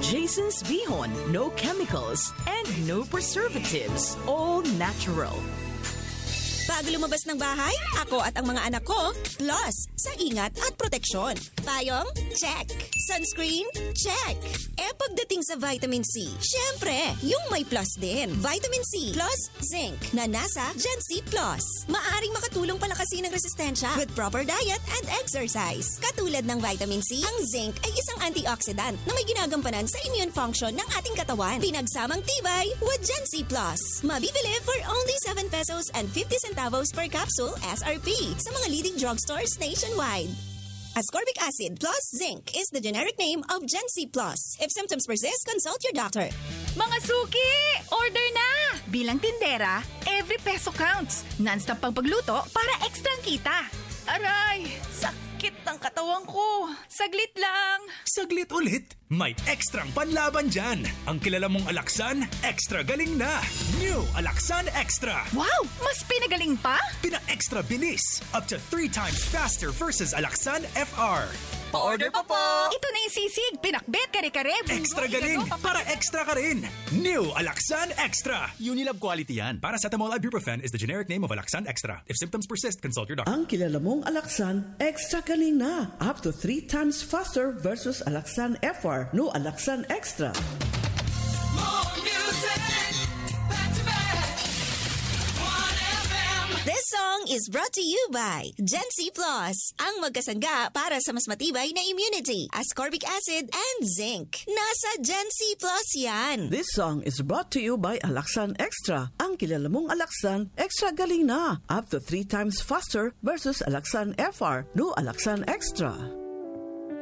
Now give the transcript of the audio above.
Jason's Bihon, no chemicals and no preservatives. All natural. Bago lumabas ng bahay, ako at ang mga anak ko, plus sa ingat at proteksyon. Payong? Check. Sunscreen? Check. Pagdating sa vitamin C, syempre, yung may plus din. Vitamin C plus zinc na nasa Gen C+. Maaring makatulong palakasin ang resistensya with proper diet and exercise. Katulad ng vitamin C, ang zinc ay isang antioxidant na may ginagampanan sa immune function ng ating katawan. Pinagsamang tibay with Gen C+. Mabibili for only 7 pesos and 50 centavos per capsule SRP sa mga leading drugstores nationwide. Ascorbic acid plus zinc is the generic name of Gen C+. If symptoms persist, consult your doctor. Mga suki! Order na! Bilang tindera, every peso counts. Non-stop pang pagluto para extrang kita. Aray! Sakit ng katawan ko. Saglit lang. Saglit ulit? May ekstrang panlaban dyan. Ang kilala mong Alaxan, extra galing na. New Alaxan Extra. Wow! Mas pinagaling pa? Pina-extra bilis. Up to 3 times faster versus Alaxan FR. Pa-order pa po! Ito na yung sisig, pinakbet, kare-kare. Extra galing para extra ka rin. New Alaxan Extra. Unilab quality yan. Paracetamol Ibuprofen is the generic name of Alaxan Extra. If symptoms persist, consult your doctor. Ang kilala mong Alaxan, extra galing na. Up to 3 times faster versus Alaxan FR. No Alaxan Extra. More music, back to back. 1FM. This song is brought to you by Gen C+, ang magkasangga para sa mas matibay na immunity, ascorbic acid and zinc. Nasa Gen C+ yan. This song is brought to you by Alaxan Extra. Ang kilala mong Alaxan, extra galing na. Up to 3 times faster versus Alaxan FR. No Alaxan Extra.